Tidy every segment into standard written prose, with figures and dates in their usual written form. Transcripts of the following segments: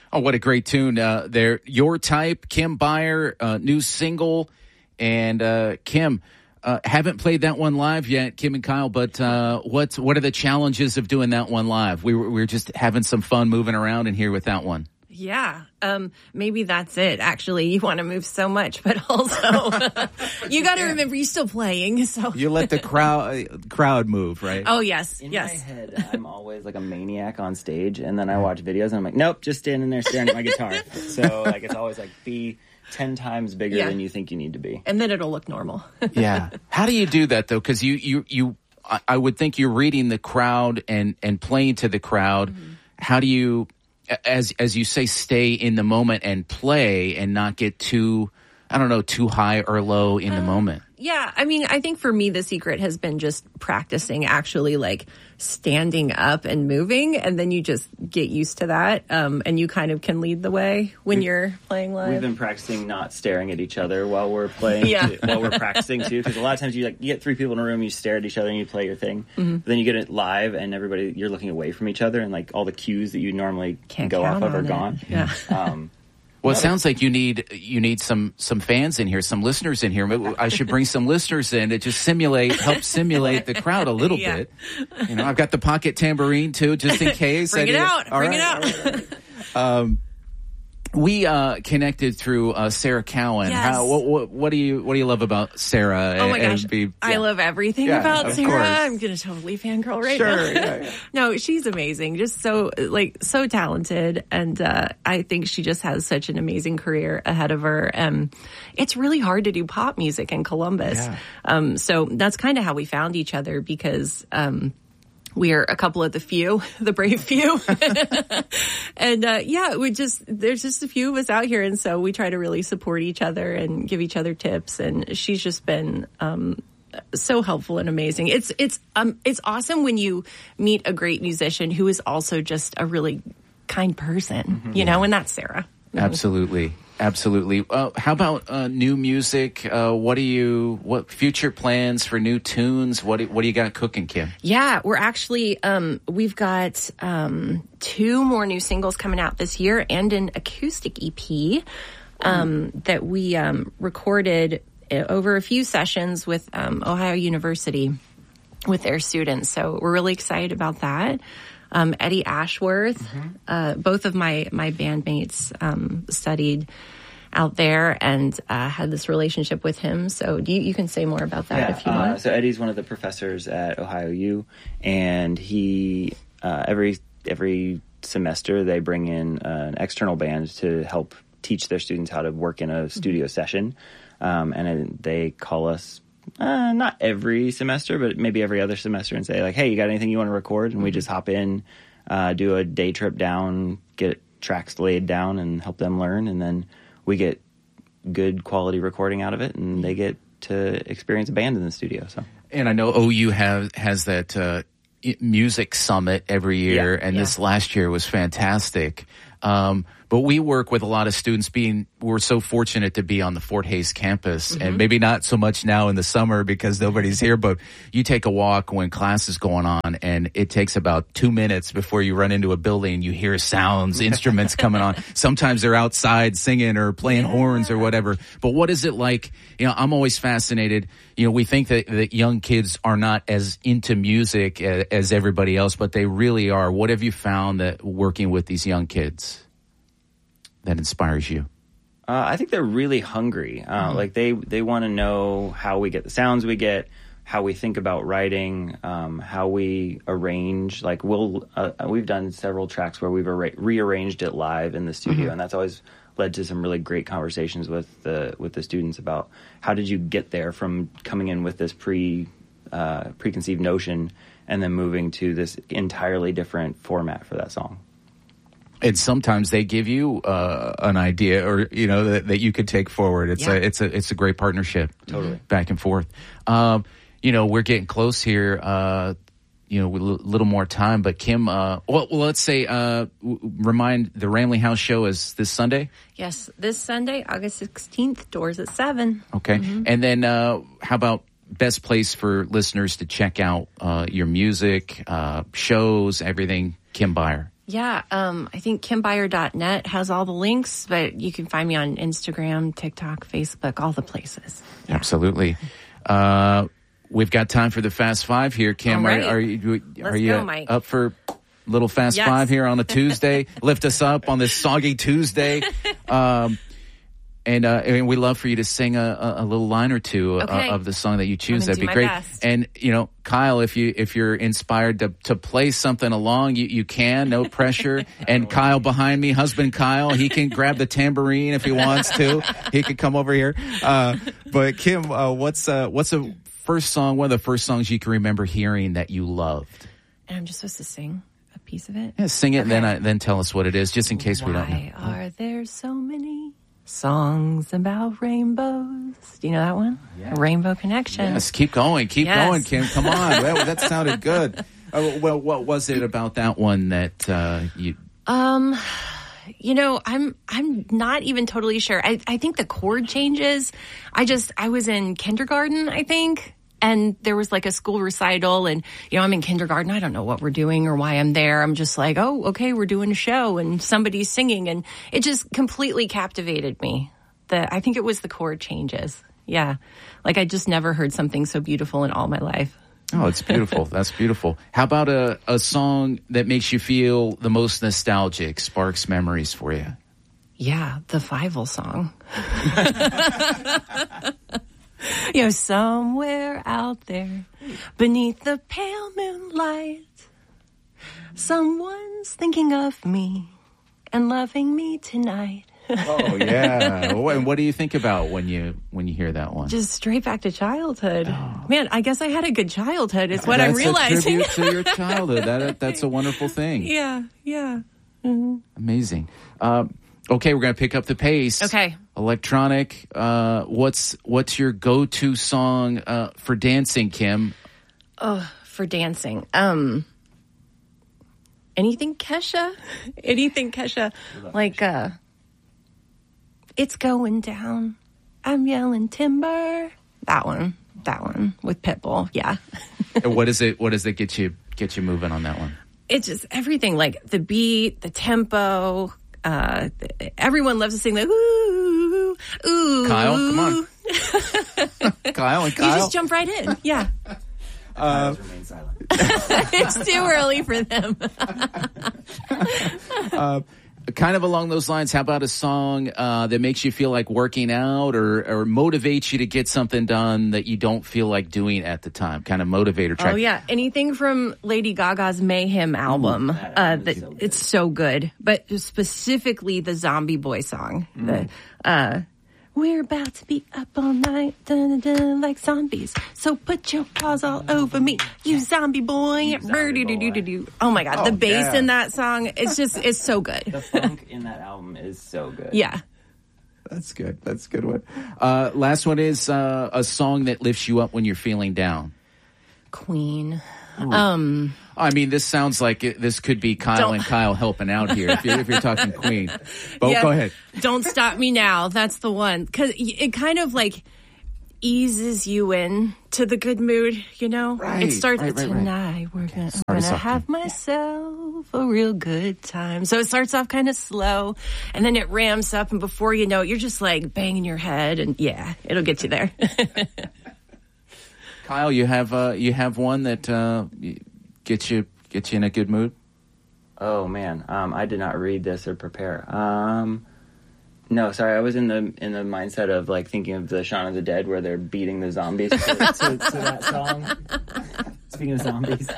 Oh, what a great tune there. Your Type, Kim Beyer, new single. And Kim, haven't played that one live yet, Kim and Kyle, but what are the challenges of doing that one live? We were just having some fun moving around in here with that one. Yeah, maybe that's it. Actually, you want to move so much, but also you got to remember you're still playing. So you let the crowd move, right? Oh yes, in yes. my head, I'm always like a maniac on stage, and then I watch videos, and I'm like, nope, just standing there staring at my guitar. So like it's always like be 10 times bigger than you think you need to be, and then it'll look normal. Yeah. How do you do that though? Because I would think you're reading the crowd and playing to the crowd. Mm-hmm. How do you? As you say, stay in the moment and play and not get too high or low in the moment. Yeah, I mean, I think for me, the secret has been just practicing actually like standing up and moving, and then you just get used to that, and you kind of can lead the way when you're playing live. We've been practicing not staring at each other while we're playing, while we're practicing too, because a lot of times you get 3 people in a room, you stare at each other and you play your thing. Mm-hmm. But then you get it live and you're looking away from each other, and like all the cues that you normally can't go off of are it. gone. Yeah. Well, it sounds like you need some fans in here, some listeners in here. I should bring some listeners in to just help simulate the crowd a little bit. You know, I've got the pocket tambourine too, just in case. Bring it out. We connected through Sarah Cowan. Yes. What do you love about Sarah? Oh my gosh, I love everything about Sarah. Course. I'm gonna totally fangirl right now. Yeah. No, she's amazing. Just so talented, and I think she just has such an amazing career ahead of her. It's really hard to do pop music in Columbus. Yeah. So that's kind of how we found each other, because we're a couple of the brave few. And there's just a few of us out here. And so we try to really support each other and give each other tips. And she's just been so helpful and amazing. It's awesome when you meet a great musician who is also just a really kind person, and that's Sarah. Absolutely. Absolutely. How about new music? What future plans for new tunes? What do you got cooking, Kim? Yeah, we're actually, we've got 2 more new singles coming out this year and an acoustic EP that we recorded over a few sessions with Ohio University with their students. So we're really excited about that. Eddie Ashworth, both of my bandmates studied out there and had this relationship with him. So you can say more about that if you want. So Eddie's one of the professors at Ohio U, and he every semester they bring in an external band to help teach their students how to work in a studio session, and they call us. Not every semester, but maybe every other semester, and say like, hey, you got anything you want to record? And we just hop in, do a day trip down, get tracks laid down and help them learn. And then we get good quality recording out of it, and they get to experience a band in the studio. So, and I know OU has that music summit every year, and this last year was fantastic. But we work with a lot of students we're so fortunate to be on the Fort Hays campus, and maybe not so much now in the summer because nobody's here, but you take a walk when class is going on and it takes about 2 minutes before you run into a building, you hear sounds, instruments coming on. Sometimes they're outside singing or playing horns or whatever. But what is it like? I'm always fascinated. We think that young kids are not as into music as everybody else, but they really are. What have you found that working with these young kids that inspires you? I think they're really hungry. Like they want to know how we get the sounds we get, how we think about writing, how we arrange. Like we've done several tracks where we've rearranged it live in the studio, and that's always led to some really great conversations with the students about how did you get there from coming in with this preconceived notion and then moving to this entirely different format for that song. And sometimes they give you an idea, or that you could take forward. It's a great partnership, totally back and forth. We're getting close here. With a little more time. But Kim, let's say remind the Ramley House show is this Sunday. Yes, this Sunday, August 16th. Doors at 7. Okay, and then how about best place for listeners to check out your music, shows, everything? Kim Beyer. Yeah, I think kimbeyer.net has all the links, but you can find me on Instagram, TikTok, Facebook, all the places. Yeah. Absolutely. We've got time for the Fast Five here. Kim, right. are you go, Mike. up for little Fast Five here on a Tuesday? Lift us up on this soggy Tuesday. And we love for you to sing a little line or two of the song that you choose. That'd be great. Best. And Kyle, if you're inspired to play something along, you can. No pressure. And Kyle behind me, husband Kyle, he can grab the tambourine if he wants to. He could come over here. But Kim, what's a first song? One of the first songs you can remember hearing that you loved? And I'm just supposed to sing a piece of it. Yeah, sing it, and then tell us what it is, just in case we don't know. Why are there so many songs about rainbows? Do you know that one? Yeah. Rainbow Connection. Yes, keep going, Kim. Come on, that sounded good. Well, what was it about that one that you? I'm not even totally sure. I think the chord changes. I was in kindergarten, I think. And there was like a school recital and, I'm in kindergarten. I don't know what we're doing or why I'm there. I'm just like, oh, okay, we're doing a show and somebody's singing. And it just completely captivated me. I think it was the chord changes. Yeah. Like I just never heard something so beautiful in all my life. Oh, it's beautiful. That's beautiful. How about a song that makes you feel the most nostalgic, sparks memories for you? Yeah, the Fievel song. Somewhere out there, beneath the pale moonlight, someone's thinking of me and loving me tonight. Oh, yeah. And what do you think about when you hear that one? Just straight back to childhood. Oh. Man, I guess I had a good childhood is what I'm realizing. That's a tribute to your childhood. That's a wonderful thing. Yeah. Mm-hmm. Amazing. Okay, we're going to pick up the pace. Okay. Electronic. What's your go-to song for dancing, Kim? Oh, for dancing. Anything Kesha? Like, it's going down. I'm yelling timber. That one with Pitbull. Yeah. What does it get you moving on that one? It's just everything, like the beat, the tempo. Everyone loves to sing like ooh, ooh. Kyle, come on. Kyle. You just jump right in. Yeah. Remain silent. It's too early for them. Kind of along those lines, how about a song that makes you feel like working out or motivates you to get something done that you don't feel like doing at the time? Kind of motivator track. Oh, yeah. Anything from Lady Gaga's Mayhem album. It's so good. But specifically the Zombie Boy song. We're about to be up all night, dun, dun, dun, like zombies. So put your paws all over me, you zombie boy. Oh my God, the bass in that song, it's so good. The funk in that album is so good. Yeah. That's good. That's a good one. Last one is a song that lifts you up when you're feeling down. Queen. I mean, this sounds like this could be Kyle and Kyle helping out here if you're talking Queen. But go ahead. Don't Stop Me Now. That's the one. Because it kind of like eases you in to the good mood, Right. It starts, tonight we're going to have myself a real good time. So it starts off kind of slow, and then it ramps up, and before you know it, you're just like banging your head, and yeah, it'll get you there. Kyle, you have one that gets you in a good mood? Oh man, I did not read this or prepare. No, sorry, I was in the mindset of like thinking of the Shaun of the Dead where they're beating the zombies to that song. Speaking of zombies.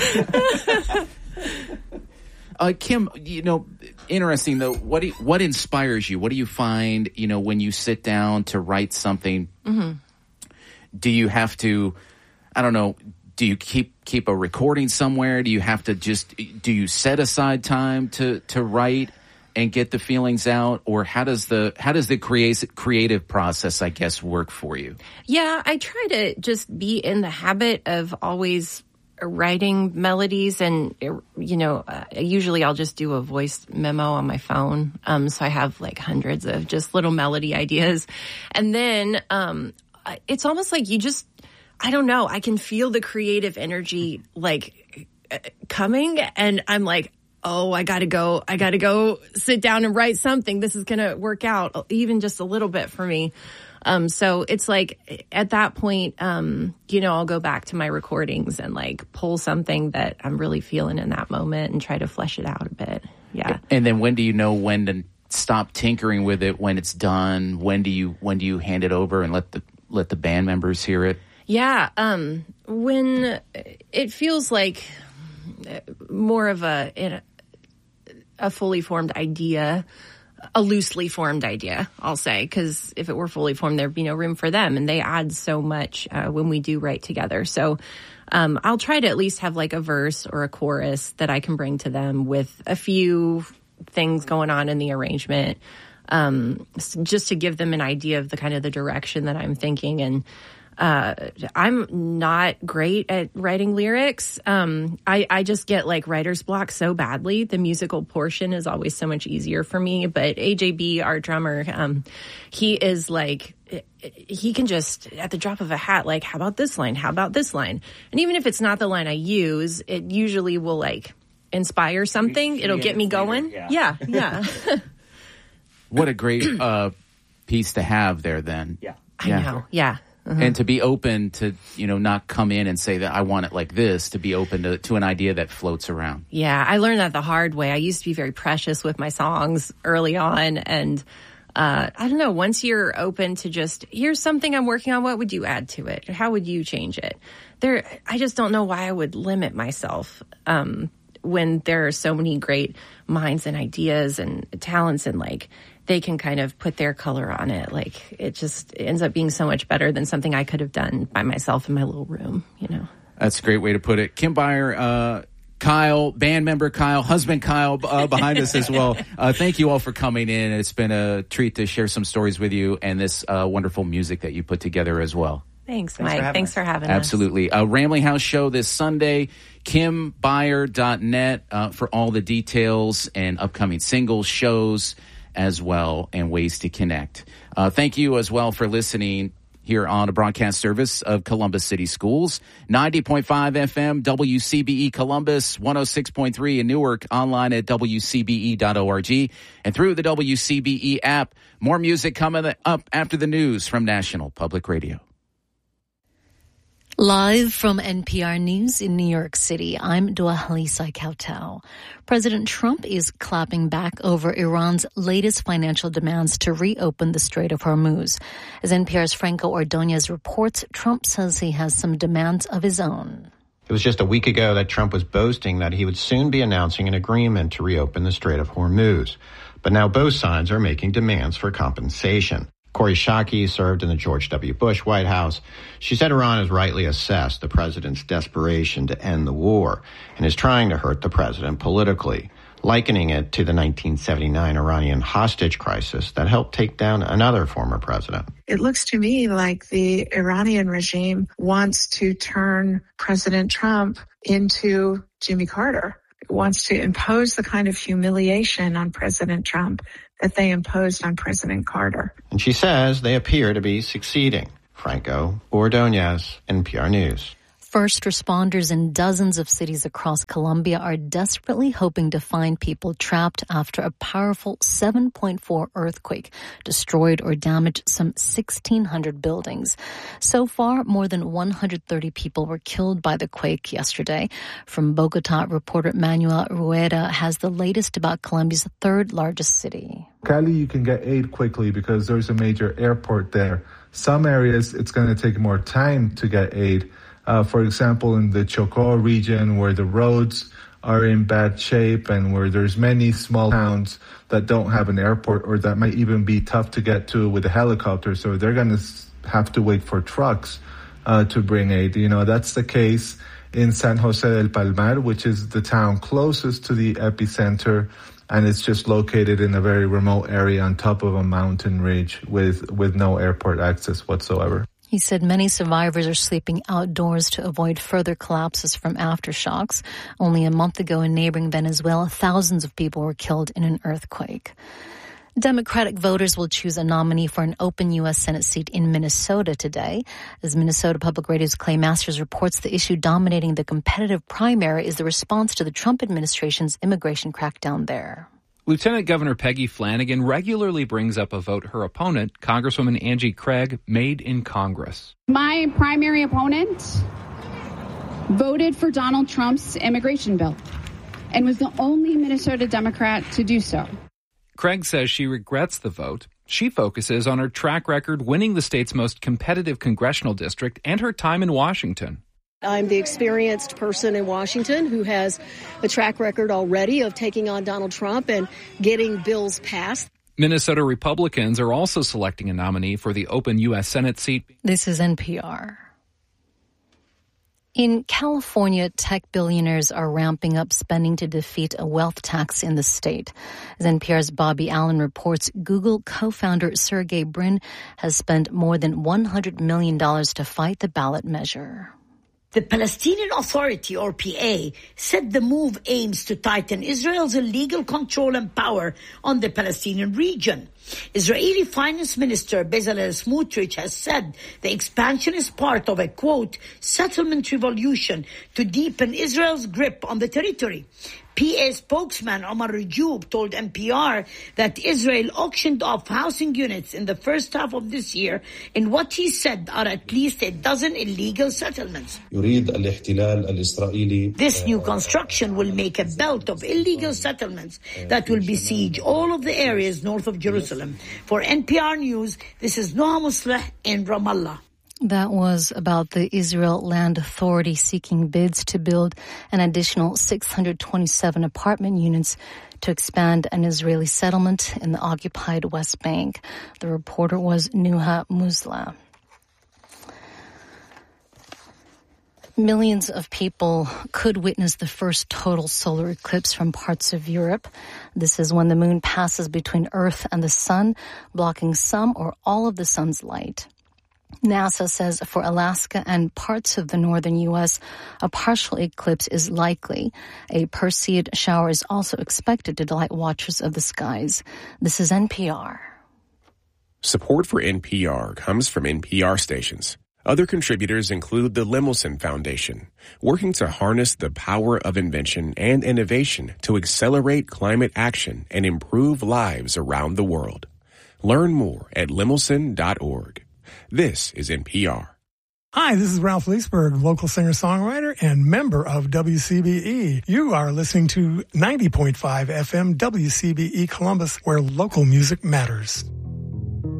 Kim, interesting though. What inspires you? What do you find? When you sit down to write something. Mm-hmm. Do you have to? I don't know. Do you keep a recording somewhere? Do you have to do you set aside time to write and get the feelings out, or how does the creative process, I guess, work for you? Yeah, I try to just be in the habit of always writing melodies, and usually I'll just do a voice memo on my phone. So I have like hundreds of just little melody ideas, and then it's almost like I don't know, I can feel the creative energy like coming, and I'm like, oh, I gotta go sit down and write something. This is gonna work out, even just a little bit for me. So it's like at that point, I'll go back to my recordings and like pull something that I'm really feeling in that moment and try to flesh it out a bit. Yeah. And then when do you know when to stop tinkering with it, when it's done? When do you hand it over and let the band members hear it? Yeah. When it feels like more of a fully formed idea, a loosely formed idea, I'll say, because if it were fully formed, there'd be no room for them. And they add so much when we do write together. So I'll try to at least have like a verse or a chorus that I can bring to them with a few things going on in the arrangement, just to give them an idea of the kind of the direction that I'm thinking. And I'm not great at writing lyrics. I just get like writer's block so badly. The musical portion is always so much easier for me. But AJB, our drummer, he is like, he can just, at the drop of a hat, like, how about this line? How about this line? And even if it's not the line I use, it usually will like inspire something. It'll get me going. Yeah. What a great piece to have there then. Yeah. I know. Yeah. Uh-huh. And to be open to, not come in and say that I want it like this, to be open to an idea that floats around. Yeah, I learned that the hard way. I used to be very precious with my songs early on. And I don't know, once you're open to just, here's something I'm working on, what would you add to it? How would you change it? I just don't know why I would limit myself when there are so many great minds and ideas and talents, and like, they can kind of put their color on it. Like, it just ends up being so much better than something I could have done by myself in my little room, That's a great way to put it. Kim Byer, Kyle, band member Kyle, husband Kyle behind us as well. Thank you all for coming in. It's been a treat to share some stories with you and this wonderful music that you put together as well. Thanks, Mike. Thanks for having us. Absolutely. Rambling House Show this Sunday, KimByer.net for all the details and upcoming singles, shows as well, and ways to connect. Thank you as well for listening here on a broadcast service of Columbus City Schools. 90.5 FM, WCBE Columbus, 106.3 in Newark, online at WCBE.org, and through the WCBE app. More music coming up after the news from National Public Radio. Live from NPR News in New York City, I'm Dua Halisa Kautal. President Trump is clapping back over Iran's latest financial demands to reopen the Strait of Hormuz. As NPR's Franco Ordonez reports, Trump says he has some demands of his own. It was just a week ago that Trump was boasting that he would soon be announcing an agreement to reopen the Strait of Hormuz. But now both sides are making demands for compensation. Kori Schake served in the George W. Bush White House. She said Iran has rightly assessed the president's desperation to end the war and is trying to hurt the president politically, likening it to the 1979 Iranian hostage crisis that helped take down another former president. It looks to me like the Iranian regime wants to turn President Trump into Jimmy Carter. It wants to impose the kind of humiliation on President Trump that they imposed on President Carter. And she says they appear to be succeeding. Franco Ordonez, NPR News. First responders in dozens of cities across Colombia are desperately hoping to find people trapped after a powerful 7.4 earthquake destroyed or damaged some 1,600 buildings. So far, more than 130 people were killed by the quake yesterday. From Bogota, reporter Manuel Rueda has the latest about Colombia's third largest city. Cali, you can get aid quickly because there's a major airport there. Some areas, it's going to take more time to get aid. For example, in the Chocó region, where the roads are in bad shape and where there's many small towns that don't have an airport, or that might even be tough to get to with a helicopter. So they're going to have to wait for trucks to bring aid. That's the case in San Jose del Palmar, which is the town closest to the epicenter. And it's just located in a very remote area on top of a mountain ridge with no airport access whatsoever. He said many survivors are sleeping outdoors to avoid further collapses from aftershocks. Only a month ago in neighboring Venezuela, thousands of people were killed in an earthquake. Democratic voters will choose a nominee for an open U.S. Senate seat in Minnesota today. As Minnesota Public Radio's Clay Masters reports, the issue dominating the competitive primary is the response to the Trump administration's immigration crackdown there. Lieutenant Governor Peggy Flanagan regularly brings up a vote her opponent, Congresswoman Angie Craig, made in Congress. My primary opponent voted for Donald Trump's immigration bill and was the only Minnesota Democrat to do so. Craig says she regrets the vote. She focuses on her track record winning the state's most competitive congressional district and her time in Washington. I'm the experienced person in Washington who has a track record already of taking on Donald Trump and getting bills passed. Minnesota Republicans are also selecting a nominee for the open U.S. Senate seat. This is NPR. In California, tech billionaires are ramping up spending to defeat a wealth tax in the state. As NPR's Bobby Allen reports, Google co-founder Sergey Brin has spent more than $100 million to fight the ballot measure. The Palestinian Authority, or PA, said the move aims to tighten Israel's illegal control and power on the Palestinian region. Israeli Finance Minister Bezalel Smotrich has said the expansion is part of a, quote, settlement revolution to deepen Israel's grip on the territory. PA spokesman Omar Rajoub told NPR that Israel auctioned off housing units in the first half of this year in what he said are at least a dozen illegal settlements. This new construction will make a belt of illegal settlements that will besiege all of the areas north of Jerusalem. For NPR News, this is Noah Musleh in Ramallah. That was about the Israel Land Authority seeking bids to build an additional 627 apartment units to expand an Israeli settlement in the occupied West Bank. The reporter was Nuha Musla. Millions of people could witness the first total solar eclipse from parts of Europe. This is when the moon passes between Earth and the sun, blocking some or all of the sun's light. NASA says for Alaska and parts of the northern U.S., a partial eclipse is likely. A Perseid shower is also expected to delight watchers of the skies. This is NPR. Support for NPR comes from NPR stations. Other contributors include the Lemelson Foundation, working to harness the power of invention and innovation to accelerate climate action and improve lives around the world. Learn more at lemelson.org. This is NPR. Hi, this is Ralph Leesburg, local singer-songwriter and member of WCBE. You are listening to 90.5 FM WCBE Columbus, where local music matters.